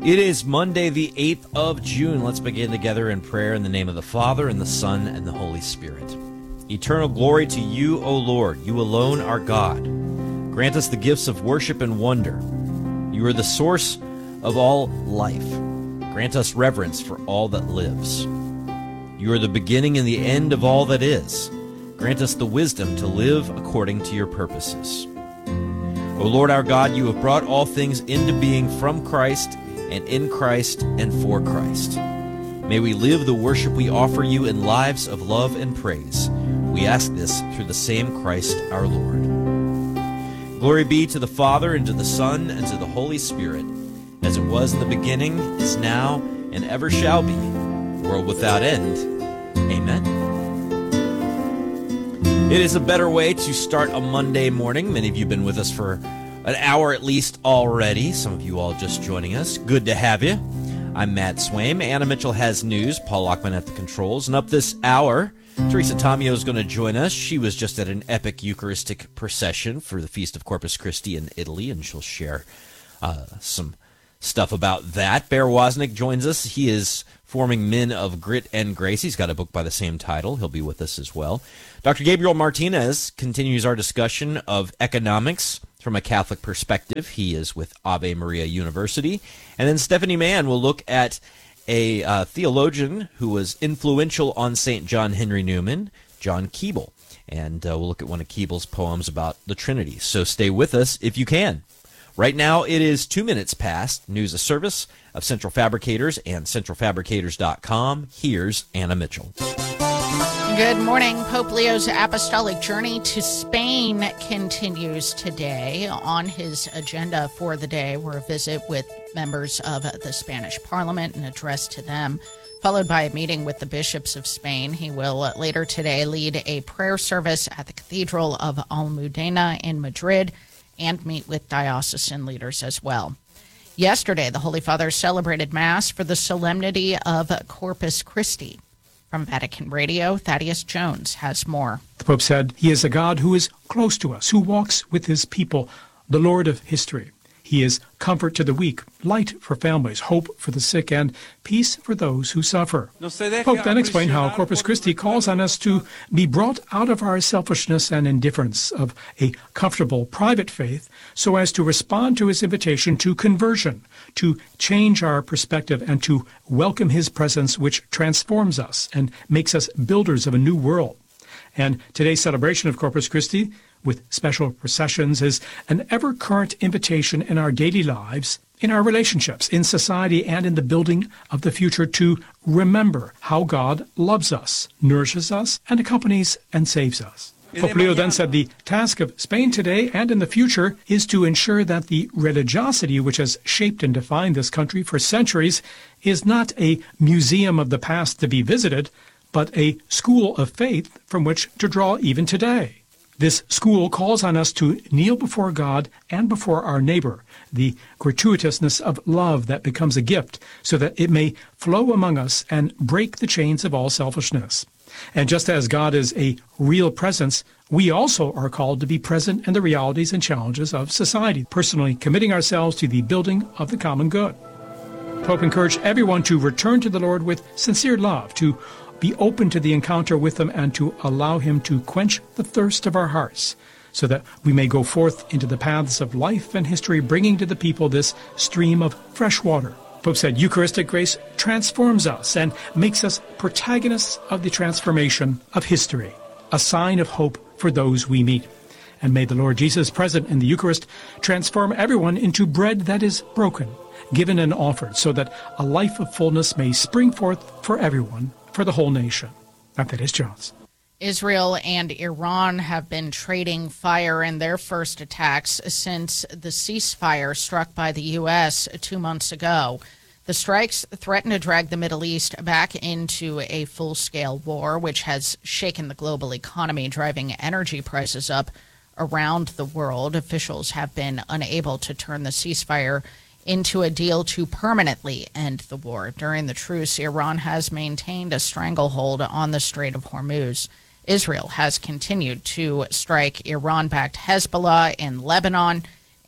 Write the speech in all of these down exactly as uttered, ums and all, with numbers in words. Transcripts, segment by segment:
It is Monday, the eighth of June. Let's begin together in prayer in the name of the Father, and the Son, and the Holy Spirit. Eternal glory to you, O Lord. You alone are God. Grant us the gifts of worship and wonder. You are the source of all life. Grant us reverence for all that lives. You are the beginning and the end of all that is. Grant us the wisdom to live according to your purposes. O Lord our God, you have brought all things into being from Christ, and in Christ, and for Christ. May we live the worship we offer you in lives of love and praise. We ask this through the same Christ our Lord. Glory be to the Father, and to the Son, and to the Holy Spirit, as it was in the beginning, is now, and ever shall be, world without end. Amen. It is a better way to start a Monday morning. Many of you have been with us for an hour at least already. Some of you all just joining us. Good to have you. I'm Matt Swaim. Anna Mitchell has news. Paul Lockman at the controls. And up this hour, Teresa Tomio is going to join us. She was just at an epic Eucharistic procession for the Feast of Corpus Christi in Italy, and she'll share uh, some stuff about that. Bear Wozniak joins us. He is forming Men of Grit and Grace. He's got a book by the same title. He'll be with us as well. Doctor Gabriel Martinez continues our discussion of economics from a Catholic perspective. He is with Ave Maria University. And then Stephanie Mann will look at a uh, theologian who was influential on Saint John Henry Newman, John Keble. And uh, we'll look at one of Keble's poems about the Trinity. So stay with us if you can. Right now it is two minutes past news, a service of Central Fabricators and central fabricators dot com. Here's Anna Mitchell. Good morning. Pope Leo's apostolic journey to Spain continues today. On his agenda for the day were a visit with members of the Spanish Parliament, an address to them, followed by a meeting with the bishops of Spain. He will later today lead a prayer service at the Cathedral of Almudena in Madrid and meet with diocesan leaders as well. Yesterday, the Holy Father celebrated Mass for the solemnity of Corpus Christi. From Vatican Radio, Thaddeus Jones has more. The Pope said, "He is a God who is close to us, who walks with his people, the Lord of history. He is comfort to the weak, light for families, hope for the sick, and peace for those who suffer." The Pope then explained how Corpus Christi calls on us to be brought out of our selfishness and indifference of a comfortable private faith so as to respond to his invitation to conversion, to change our perspective, and to welcome his presence, which transforms us and makes us builders of a new world. And today's celebration of Corpus Christi, with special processions, is an ever-current invitation in our daily lives, in our relationships, in society, and in the building of the future to remember how God loves us, nourishes us, and accompanies and saves us. Pope Leo then said the task of Spain today and in the future is to ensure that the religiosity which has shaped and defined this country for centuries is not a museum of the past to be visited, but a school of faith from which to draw even today. This school calls on us to kneel before God and before our neighbor, the gratuitousness of love that becomes a gift, so that it may flow among us and break the chains of all selfishness. And just as God is a real presence, we also are called to be present in the realities and challenges of society, personally committing ourselves to the building of the common good. Pope encouraged everyone to return to the Lord with sincere love, to be open to the encounter with him, and to allow him to quench the thirst of our hearts, so that we may go forth into the paths of life and history, bringing to the people this stream of fresh water. Pope said Eucharistic grace transforms us and makes us protagonists of the transformation of history, a sign of hope for those we meet. And may the Lord Jesus, present in the Eucharist, transform everyone into bread that is broken, given and offered, so that a life of fullness may spring forth for everyone, for the whole nation. And that is Jones. Israel and Iran have been trading fire in their first attacks since the ceasefire struck by the U S two months ago. The strikes threaten to drag the Middle East back into a full-scale war, which has shaken the global economy, driving energy prices up around the world. Officials have been unable to turn the ceasefire into a deal to permanently end the war. During the truce, Iran has maintained a stranglehold on the Strait of Hormuz. Israel has continued to strike Iran-backed Hezbollah in Lebanon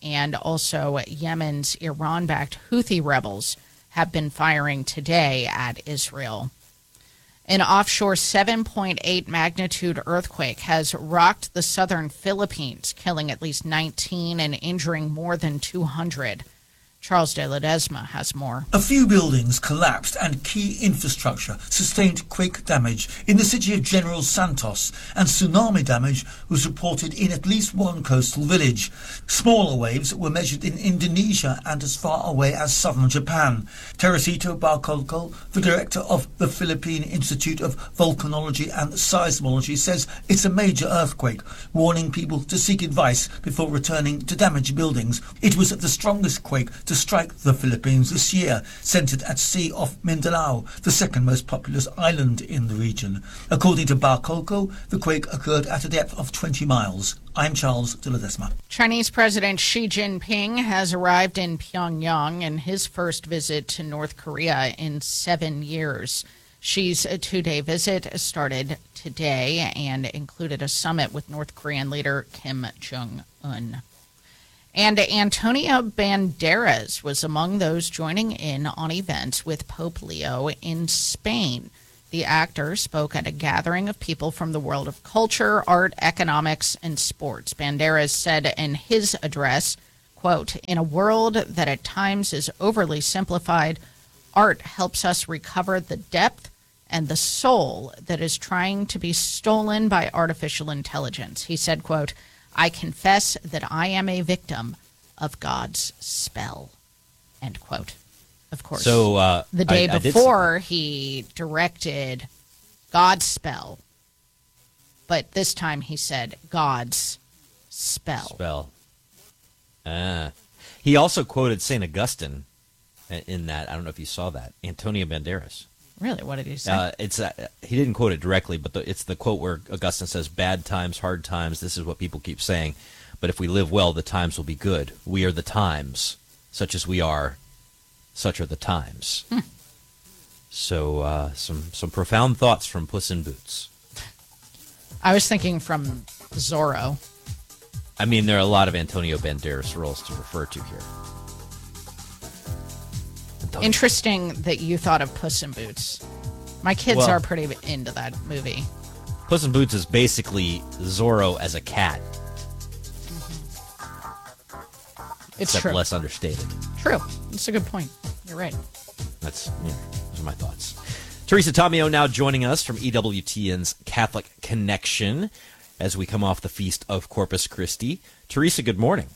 and also Yemen's Iran-backed Houthi rebels have been firing today at Israel. An offshore seven point eight magnitude earthquake has rocked the southern Philippines, killing at least nineteen and injuring more than two hundred. Charles de Ledesma has more. A few buildings collapsed and key infrastructure sustained quake damage in the city of General Santos, and tsunami damage was reported in at least one coastal village. Smaller waves were measured in Indonesia and as far away as southern Japan. Teresito Barcolco, the director of the Philippine Institute of Volcanology and Seismology, says it's a major earthquake, warning people to seek advice before returning to damaged buildings. It was the strongest quake to strike the Philippines this year, centered at sea off Mindanao, the second most populous island in the region. According to Barcolco, the quake occurred at a depth of twenty miles. I'm Charles de Ledesma. Chinese President Xi Jinping has arrived in Pyongyang in his first visit to North Korea in seven years. Xi's two-day visit started today and included a summit with North Korean leader Kim Jong-un. And Antonio Banderas was among those joining in on events with Pope Leo in Spain. The actor spoke at a gathering of people from the world of culture, art, economics, and sports. Banderas said in his address, quote, "In a world that at times is overly simplified, art helps us recover the depth and the soul that is trying to be stolen by artificial intelligence." He said, quote, "I confess that I am a victim of God's spell," end quote. Of course, so, uh, the day I, I before he directed God's spell, but this time he said God's spell. Spell. Ah. He also quoted Saint Augustine in that. I don't know if you saw that. Antonio Banderas. Really? What did he say? Uh, it's uh, he didn't quote it directly, but the, it's the quote where Augustine says, "Bad times, hard times. This is what people keep saying. But if we live well, the times will be good. We are the times. Such as we are, such are the times." Hmm. So uh, some some profound thoughts from Puss in Boots. I was thinking from Zorro. I mean, there are a lot of Antonio Banderas roles to refer to here. Antonio. Interesting that you thought of Puss in Boots. My kids Well, are pretty into that movie. Puss in Boots is basically Zorro as a cat, It's except true. less understated. True. That's a good point. You're right. That's, yeah, those are my thoughts. Teresa Tomeo now joining us from E W T N's Catholic Connection as we come off the Feast of Corpus Christi. Teresa, good morning.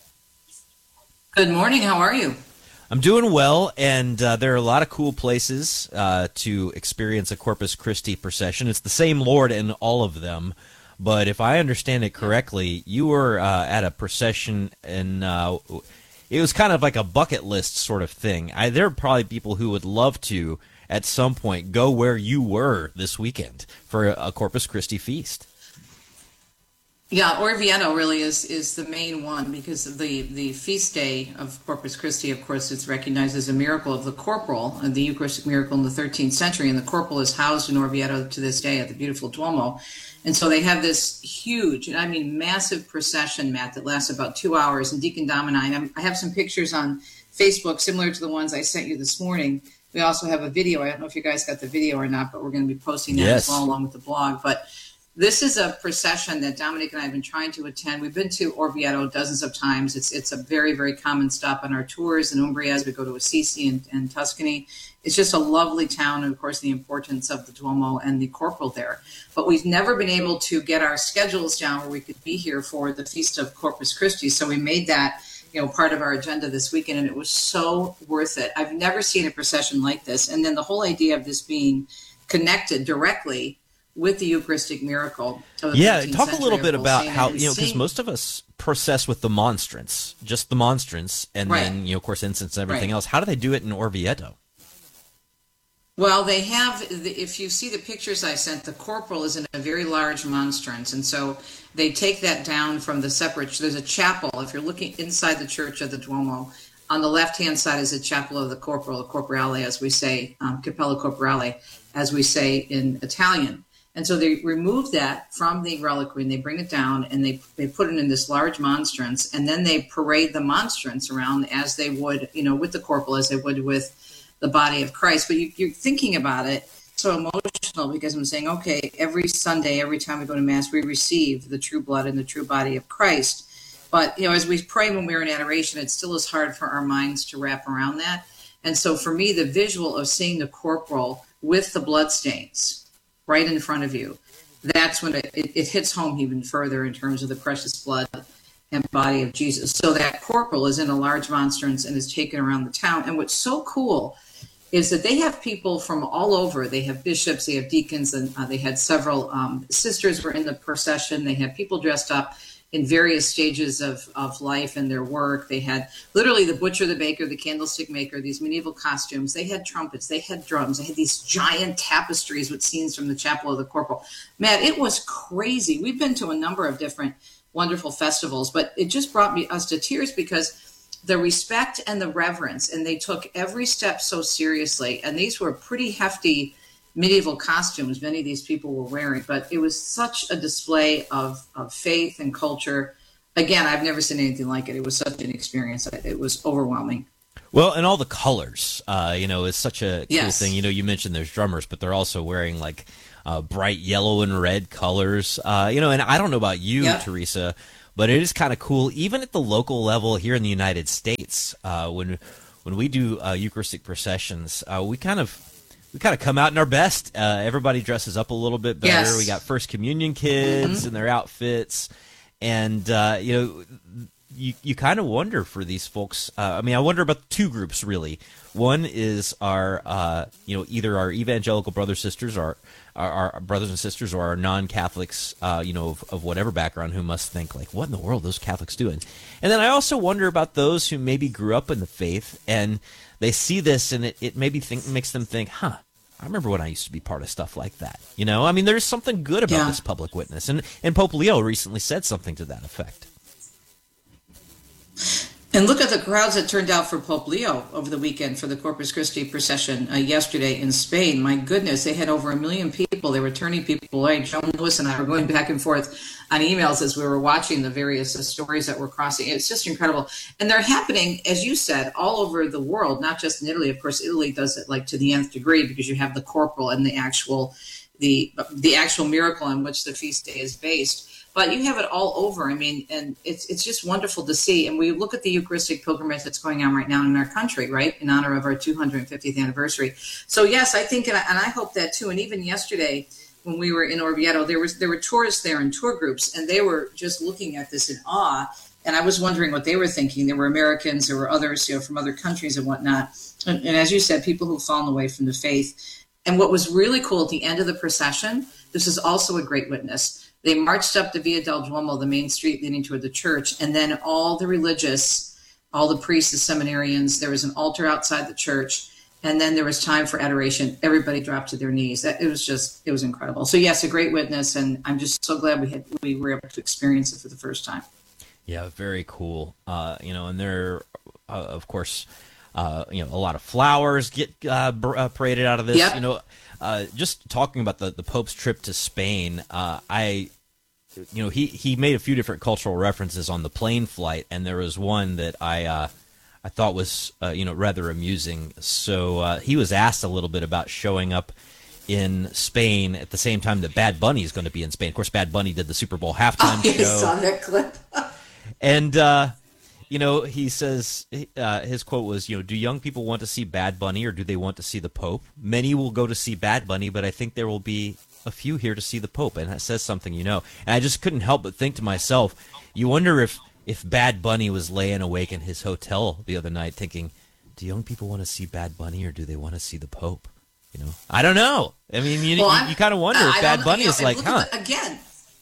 Good morning. How are you? I'm doing well, and uh, there are a lot of cool places uh, to experience a Corpus Christi procession. It's the same Lord in all of them, but if I understand it correctly, you were uh, at a procession, and uh, it was kind of like a bucket list sort of thing. I, there are probably people who would love to, at some point, go where you were this weekend for a Corpus Christi feast. Yeah, Orvieto really is is the main one because the, the feast day of Corpus Christi, of course, it's recognized as a miracle of the corporal, and the Eucharistic miracle in the thirteenth century, and the corporal is housed in Orvieto to this day at the beautiful Duomo. And so they have this huge, and I mean massive procession, Matt, that lasts about two hours, and Deacon Dom and I, I have some pictures on Facebook similar to the ones I sent you this morning. We also have a video. I don't know if you guys got the video or not, but we're going to be posting that Yes. as well along with the blog. But this is a procession that Dominic and I have been trying to attend. We've been to Orvieto dozens of times. It's it's a very, very common stop on our tours. In Umbria, as we go to Assisi and, and Tuscany. It's just a lovely town, and of course the importance of the Duomo and the corporal there. But we've never been able to get our schedules down where we could be here for the Feast of Corpus Christi. So we made that, you know, part of our agenda this weekend, and it was so worth it. I've never seen a procession like this. And then the whole idea of this being connected directly with the Eucharistic miracle. Of the Yeah, thirteenth talk a century little of bit Bull about Saint how, and you know, because Saint- most of us process with the monstrance, just the monstrance, and Right. then, you know, of course, incense and everything Right. else. How do they do it in Orvieto? Well, they have, if you see the pictures I sent, the corporal is in a very large monstrance. And so they take that down from the separate, there's a chapel. If you're looking inside the church of the Duomo, on the left-hand side is a chapel of the corporal, the corporale, as we say, um, Cappella Corporale, as we say in Italian. And so they remove that from the reliquary and they bring it down and they, they put it in this large monstrance, and then they parade the monstrance around as they would, you know, with the corporal, as they would with the body of Christ. But you, you're thinking about it so emotional, because I'm saying, okay, every Sunday, every time we go to Mass, we receive the true blood and the true body of Christ. But, you know, as we pray when we're in adoration, it still is hard for our minds to wrap around that. And so for me, the visual of seeing the corporal with the bloodstains right in front of you, that's when it, it, it hits home even further in terms of the precious blood and body of Jesus. So that corporal is in a large monstrance and is taken around the town. And what's so cool is that they have people from all over. They have bishops, they have deacons, and uh, they had several um, sisters were in the procession. They had people dressed up in various stages of, of life and their work. They had literally the butcher, the baker, the candlestick maker, these medieval costumes. They had trumpets, they had drums, they had these giant tapestries with scenes from the Chapel of the Corporal. Man, it was crazy. We've been to a number of different wonderful festivals, but it just brought me us to tears, because the respect and the reverence, and they took every step so seriously. And these were pretty hefty medieval costumes many of these people were wearing, but it was such a display of, of faith and culture. Again, I've never seen anything like it. It was such an experience. It was overwhelming. Well, and all the colors, uh, you know, is such a cool Yes. thing. You know, you mentioned there's drummers, but they're also wearing like uh, bright yellow and red colors. Uh, you know, and I don't know about you, Yep. Teresa, but it is kind of cool, even at the local level here in the United States. Uh, when when we do uh, Eucharistic processions, uh, we kind of we kind of come out in our best. Uh, everybody dresses up a little bit better. Yes. We got First Communion kids Mm-hmm. in their outfits, and uh, you know. You you kind of wonder for these folks. Uh, I mean, I wonder about two groups really. One is our uh, you know either our evangelical brothers sisters, or our, our brothers and sisters, or our non-Catholics, uh, you know, of, of whatever background, who must think like, what in the world are those Catholics doing? And then I also wonder about those who maybe grew up in the faith and they see this and it, it maybe think makes them think, huh. I remember when I used to be part of stuff like that. You know, I mean, there's something good about Yeah. this public witness, and and Pope Leo recently said something to that effect. And look at the crowds that turned out for Pope Leo over the weekend for the Corpus Christi procession uh, yesterday in Spain. My goodness, they had over a million people. They were turning people away. Joan Lewis and I were going back and forth on emails as we were watching the various uh, stories that were crossing. It's just incredible. And they're happening, as you said, all over the world, not just in Italy. Of course, Italy does it like to the nth degree, because you have the corporal and the actual the the actual miracle on which the feast day is based. But you have it all over. I mean, and it's it's just wonderful to see. And we look at the Eucharistic pilgrimage that's going on right now in our country, right, in honor of our two hundred fiftieth anniversary. So yes, I think, and I, and I hope that too. And even yesterday, when we were in Orvieto, there was there were tourists there in tour groups, and they were just looking at this in awe. And I was wondering what they were thinking. There were Americans, there were others, you know, from other countries and whatnot. And, and as you said, people who've fallen away from the faith. And what was really cool at the end of the procession, this is also a great witness. They marched up the Via del Duomo, the main street leading toward the church, and then all the religious, all the priests, the seminarians, there was an altar outside the church, and then there was time for adoration. Everybody dropped to their knees. That, it was just, it was incredible. So yes, a great witness, and I'm just so glad we had we were able to experience it for the first time. Yeah, very cool. Uh, you know, and there, uh, of course, uh, you know, a lot of flowers get uh, br- uh, paraded out of this. Yep. You know, uh, just talking about the, the Pope's trip to Spain, uh, I, you know, he, he made a few different cultural references on the plane flight, and there was one that I uh, I thought was uh, you know rather amusing. So uh, he was asked a little bit about showing up in Spain at the same time that Bad Bunny is going to be in Spain. Of course, Bad Bunny did the Super Bowl halftime I show. saw that clip. And, uh, you know, he says, uh, his quote was, you know, do young people want to see Bad Bunny or do they want to see the Pope? Many will go to see Bad Bunny, but I think there will be a few here to see the Pope. And that says something, you know. And I just couldn't help but think to myself, you wonder if, if Bad Bunny was laying awake in his hotel the other night thinking, do young people want to see Bad Bunny or do they want to see the Pope? You know, I don't know. I mean, you, Well, you, you kind of wonder I if don't Bad know, Bunny you know, is and like, look huh? at the- again,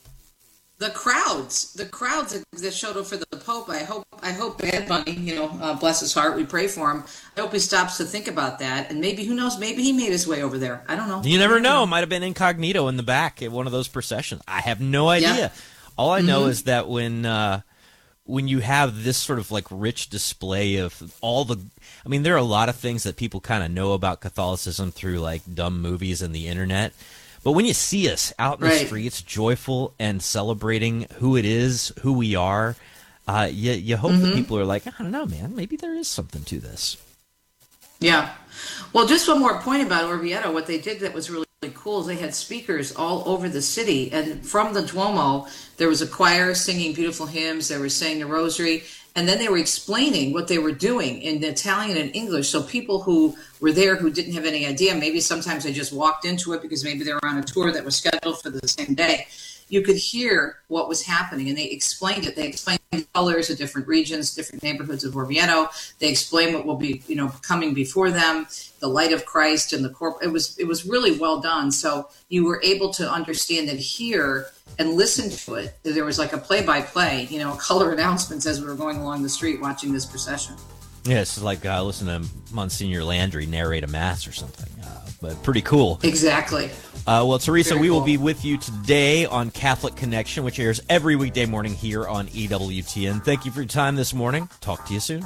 the crowds, the crowds that- that showed up for the Pope. I hope, I hope Bad Bunny, you know, uh, bless his heart. We pray for him. I hope he stops to think about that, and maybe who knows? Maybe he made his way over there. I don't know. You never know. It might have been incognito in the back at one of those processions. I have no idea. Yeah. All I know Mhm. is that when uh, when you have this sort of like rich display of all the, I mean, there are a lot of things that people kind of know about Catholicism through like dumb movies and the internet. But when you see us out in Right. the streets, joyful and celebrating who it is, who we are, uh, you, you hope Mm-hmm. that people are like, I don't know, man, maybe there is something to this. Yeah. Well, just one more point about Orvieto. What they did that was really, really cool is they had speakers all over the city. And from the Duomo, there was a choir singing beautiful hymns. They were saying the rosary. And then they were explaining what they were doing in Italian and English. So people who were there who didn't have any idea, maybe sometimes they just walked into it because maybe they were on a tour that was scheduled for the same day. You could hear what was happening, and they explained it. They explained the colors of different regions, different neighborhoods of Orvieto. They explained what will be, you know, coming before them, the light of Christ and the corp. It was it was really well done. So you were able to understand and hear and listen to it. There was like a play-by-play, you know, color announcements as we were going along the street watching this procession. Yeah, it's like uh, listen to Monsignor Landry narrate a mass or something, uh, but pretty cool. Exactly. Uh, well, Teresa, Very we will cool. be with you today on Catholic Connection, which airs every weekday morning here on E W T N. Thank you for your time this morning. Talk to you soon.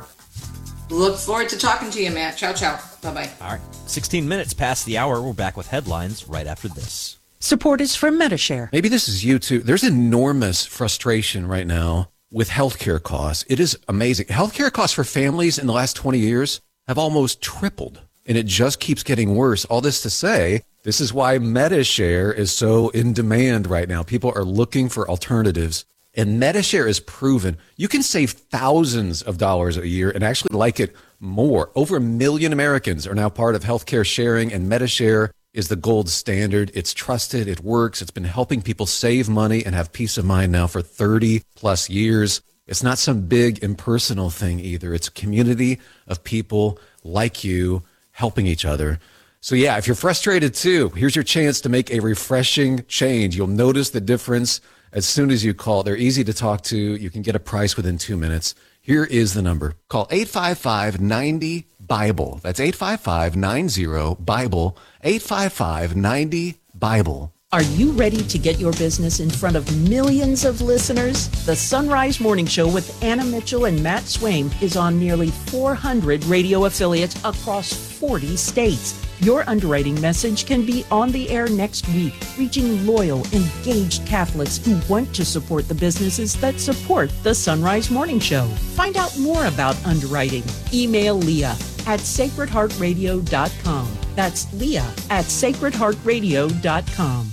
Look forward to talking to you, Matt. Ciao, ciao. Bye-bye. All right, sixteen minutes past the hour. We're back with headlines right after this. Support is from Metashare. Maybe this is you too. There's enormous frustration right now with healthcare costs. It is amazing. Healthcare costs for families in the last twenty years have almost tripled, and it just keeps getting worse. All this to say, this is why Metashare is so in demand right now. People are looking for alternatives, and Metashare is proven you can save thousands of dollars a year and actually like it more. Over a million Americans are now part of healthcare sharing, and Metashare is the gold standard. It's trusted. It works. It's been helping people save money and have peace of mind now for thirty plus years. It's not some big impersonal thing either. It's a community of people like you helping each other. So yeah, if you're frustrated too, here's your chance to make a refreshing change. You'll notice the difference as soon as you call. They're easy to talk to. You can get a price within two minutes. Here is the number. Call eight five five, nine zero, BIBLE. That's eight five five, nine zero, BIBLE. eight five five, nine zero, BIBLE. Are you ready to get your business in front of millions of listeners? The Sunrise Morning Show with Anna Mitchell and Matt Swaim is on nearly four hundred radio affiliates across forty states. Your underwriting message can be on the air next week, reaching loyal, engaged Catholics who want to support the businesses that support the Sunrise Morning Show. Find out more about underwriting. Email Leah at sacred heart radio dot com. That's Leah at sacred heart radio dot com.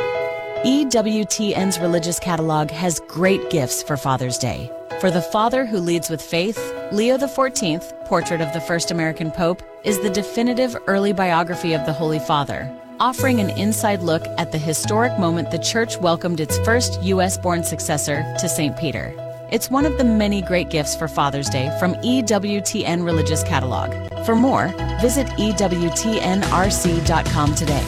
E W T N's religious catalog has great gifts for Father's Day. For the father who leads with faith, Leo the fourteenth, Portrait of the First American Pope, is the definitive early biography of the Holy Father, offering an inside look at the historic moment the Church welcomed its first U S-born successor to Saint Peter. It's one of the many great gifts for Father's Day from E W T N Religious Catalog. For more, visit E W T N R C dot com today.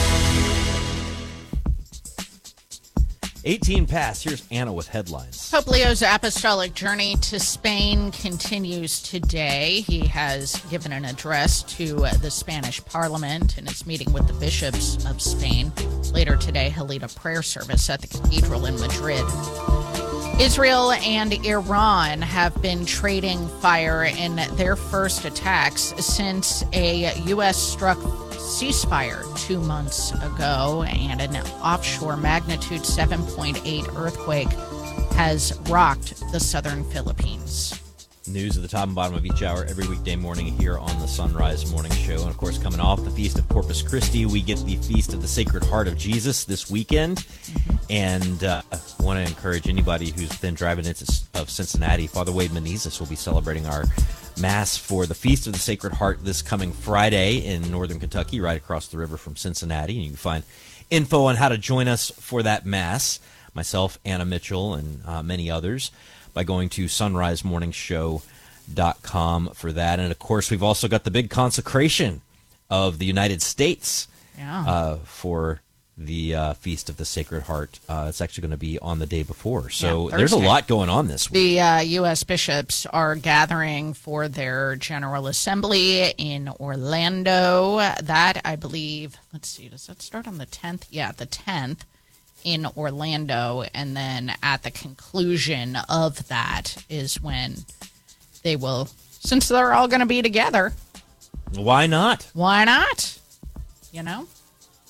eighteen past. Here's Anna with headlines. Pope Leo's apostolic journey to Spain continues today. He has given an address to uh, the Spanish Parliament and is meeting with the bishops of Spain. Later today, he'll lead a prayer service at the cathedral in Madrid. Israel and Iran have been trading fire in their first attacks since a U S-struck ceasefire two months ago, and an offshore magnitude seven point eight earthquake has rocked the southern Philippines. News at the top and bottom of each hour every weekday morning here on the Sunrise Morning Show. And, of course, coming off the Feast of Corpus Christi, we get the Feast of the Sacred Heart of Jesus this weekend. Mm-hmm. And uh, I want to encourage anybody who's within driving distance of Cincinnati. Father Wade Menezes will be celebrating our Mass for the Feast of the Sacred Heart this coming Friday in northern Kentucky, right across the river from Cincinnati. And you can find info on how to join us for that Mass, myself, Anna Mitchell, and uh, many others, by going to sunrise morning show dot com for that. And, of course, we've also got the big consecration of the United States Yeah. uh, for the uh, Feast of the Sacred Heart. Uh, it's actually going to be on the day before. So Yeah, there's a Thursday. lot going on this week. The uh, U S bishops are gathering for their General Assembly in Orlando. That, I believe, let's see, does that start on the tenth? Yeah, the tenth in Orlando. And then at the conclusion of that is when they will, since they're all going to be together, Why not? why not? You know?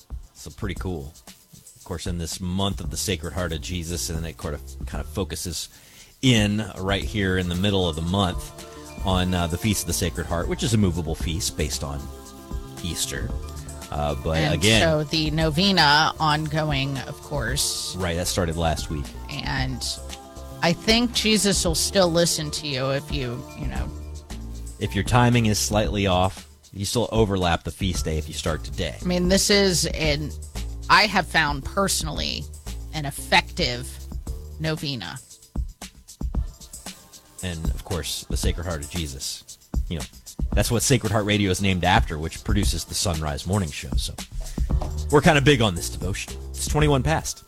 So pretty cool. Of course, in this month of the Sacred Heart of Jesus, and then it kind of, kind of focuses in right here in the middle of the month on uh, the Feast of the Sacred Heart, which is a movable feast based on Easter. Uh, but and again, so the novena ongoing, of course. Right, that started last week. And I think Jesus will still listen to you if you, you know. If your timing is slightly off, you still overlap the feast day if you start today. I mean, this is, an, I have found personally, an effective novena. And, of course, the Sacred Heart of Jesus. You know, that's what Sacred Heart Radio is named after, which produces the Sunrise Morning Show. So we're kind of big on this devotion. It's twenty-one past.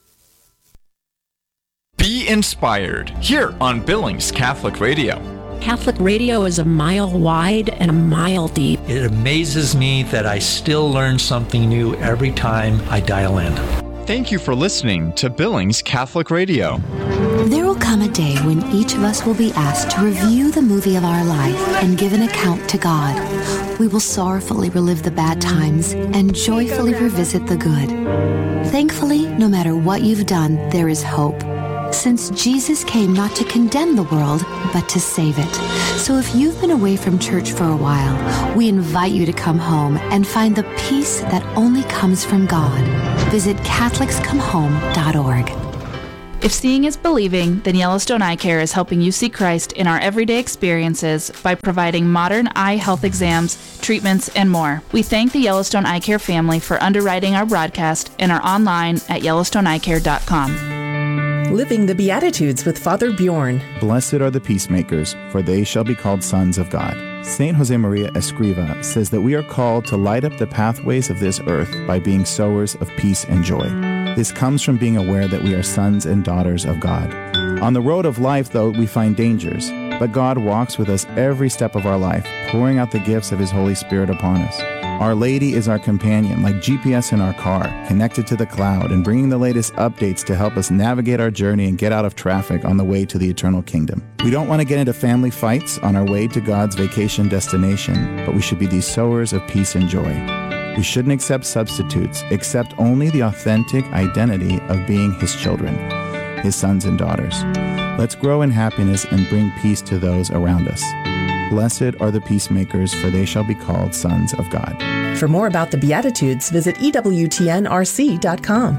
Be inspired here on Billings Catholic Radio. Catholic radio is a mile wide and a mile deep. It amazes me that I still learn something new every time I dial in. Thank you for listening to Billings Catholic Radio. There will come a day when each of us will be asked to review the movie of our life and give an account to God. We will sorrowfully relive the bad times and joyfully revisit the good. Thankfully, no matter what you've done, there is hope, since Jesus came not to condemn the world, but to save it. So if you've been away from church for a while, we invite you to come home and find the peace that only comes from God. Visit Catholics Come Home dot org. If seeing is believing, then Yellowstone Eye Care is helping you see Christ in our everyday experiences by providing modern eye health exams, treatments, and more. We thank the Yellowstone Eye Care family for underwriting our broadcast and are online at yellowstone eye care dot com. Living the Beatitudes with Father Bjorn. Blessed are the peacemakers, for they shall be called sons of God. Saint Josemaria Escriva says that we are called to light up the pathways of this earth by being sowers of peace and joy. This comes from being aware that we are sons and daughters of God. On the road of life, though, we find dangers, but God walks with us every step of our life, pouring out the gifts of His Holy Spirit upon us. Our Lady is our companion, like G P S in our car, connected to the cloud and bringing the latest updates to help us navigate our journey and get out of traffic on the way to the eternal kingdom. We don't want to get into family fights on our way to God's vacation destination, but we should be these sowers of peace and joy. We shouldn't accept substitutes, accept only the authentic identity of being His children, His sons and daughters. Let's grow in happiness and bring peace to those around us. Blessed are the peacemakers, for they shall be called sons of God. For more about the Beatitudes, visit E W T N R C dot com.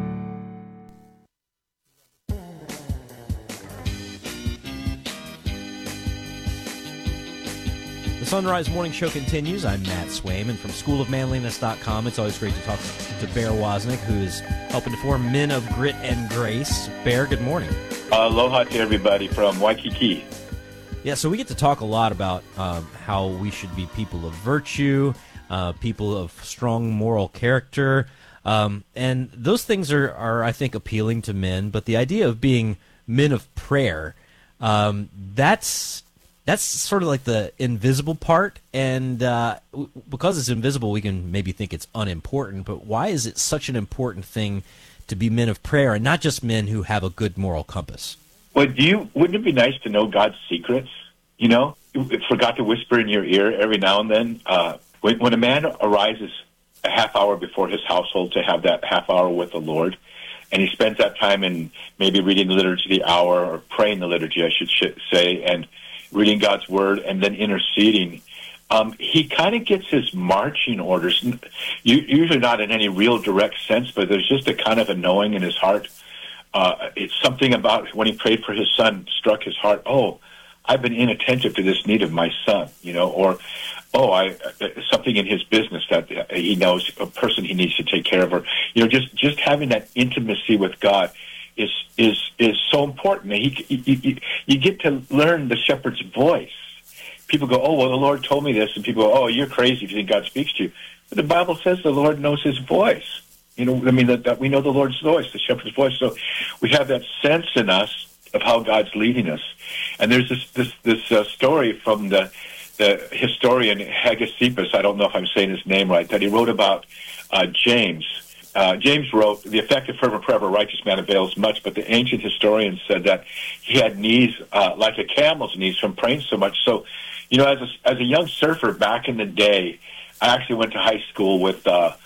The Sunrise Morning Show continues. I'm Matt Swaim, and from school of manliness dot com, it's always great to talk to Bear Wozniak, who is helping to form Men of Grit and Grace. Bear, good morning. Uh, aloha to everybody from Waikiki. Yeah, so we get to talk a lot about um, how we should be people of virtue, uh, people of strong moral character, um, and those things are, are, I think, appealing to men. But the idea of being men of prayer, um, that's that's sort of like the invisible part, and uh, w- because it's invisible, we can maybe think it's unimportant. But why is it such an important thing to be men of prayer, and not just men who have a good moral compass? Well, do you? Wouldn't it be nice to know God's secrets? You know, for God to whisper in your ear every now and then. Uh, when, when a man arises a half hour before his household to have that half hour with the Lord, and he spends that time in maybe reading the liturgy of the hour, or praying the liturgy, I should sh- say, and reading God's word, and then interceding, um, he kind of gets his marching orders. Usually not in any real direct sense, but there's just a kind of a knowing in his heart. Uh, it's something about when he prayed for his son struck his heart. Oh, I've been inattentive to this need of my son, you know, or, oh, I uh, something in his business that he knows, a person he needs to take care of, or, you know, just, just having that intimacy with God is is is so important. He, he, he, you get to learn the shepherd's voice. People go, oh, well, the Lord told me this, and people go, oh, you're crazy if you think God speaks to you. But the Bible says the Lord knows His voice. You know, I mean, that, that we know the Lord's voice, the shepherd's voice. So we have that sense in us of how God's leading us. And there's this this this uh, story from the the historian Hegesippus. I don't know if I'm saying his name right. That he wrote about uh, James. Uh, James wrote, "The effective fervent prayer of a righteous man avails much," but the ancient historians said that he had knees uh, like a camel's knees from praying so much. So, you know, as a, as a young surfer back in the day, I actually went to high school with uh,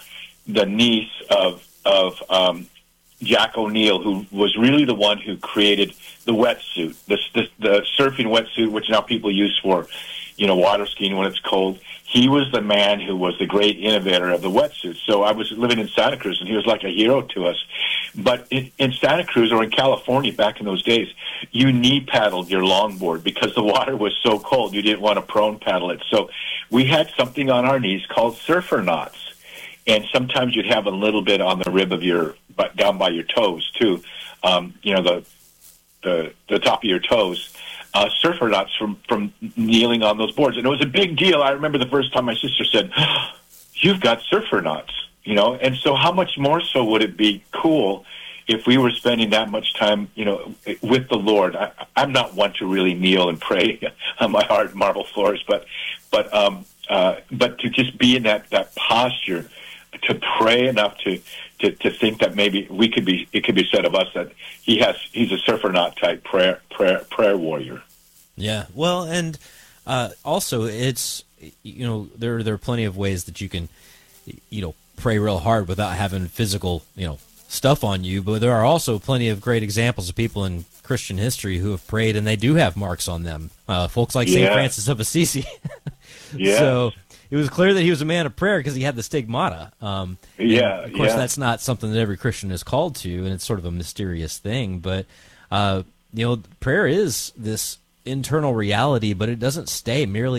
the niece of of um, Jack O'Neill, who was really the one who created the wetsuit, the, the the surfing wetsuit, which now people use for, you know, water skiing when it's cold. He was the man who was the great innovator of the wetsuit. So I was living in Santa Cruz, and he was like a hero to us. But in, in Santa Cruz or in California back in those days, you knee paddled your longboard because the water was so cold. You didn't want to prone paddle it. So we had something on our knees called surfer knots. And sometimes you'd have a little bit on the rib of your, but down by your toes too. Um, you know, the, the, the top of your toes. Uh, surfer knots from, from kneeling on those boards. And it was a big deal. I remember the first time my sister said, oh, you've got surfer knots, you know? And so how much more so would it be cool if we were spending that much time, you know, with the Lord? I, I'm not one to really kneel and pray on my hard marble floors, but, but, um, uh, but to just be in that, that posture, to pray enough to, to, to think that maybe we could be, it could be said of us that he has, he's a surfer knot type prayer, prayer, prayer warrior. Yeah. Well, and uh, also it's, you know, there, there are plenty of ways that you can, you know, pray real hard without having physical, you know, stuff on you. But there are also plenty of great examples of people in Christian history who have prayed and they do have marks on them. Uh, folks like Saint Yeah. Francis of Assisi. Yeah. So it was clear that he was a man of prayer because he had the stigmata. Um, Yeah, Of course, yeah. that's not something that every Christian is called to, and it's sort of a mysterious thing. But, uh, you know, prayer is this internal reality, but it doesn't stay merely